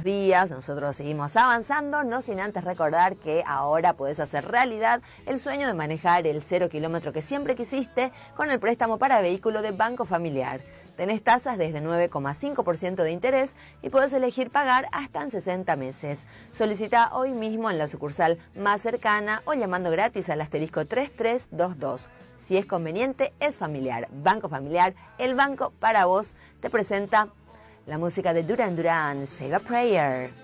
días. Nosotros seguimos avanzando, no sin antes recordar que ahora puedes hacer realidad el sueño de manejar el 0 kilómetro que siempre quisiste con el préstamo para vehículo de Banco Familiar. Tenés tasas desde 9,5% de interés y podés elegir pagar hasta en 60 meses. Solicita hoy mismo en la sucursal más cercana o llamando gratis al asterisco 3322. Si es conveniente, es familiar. Banco Familiar, el banco para vos, te presenta la música de Duran Duran, Save a Prayer.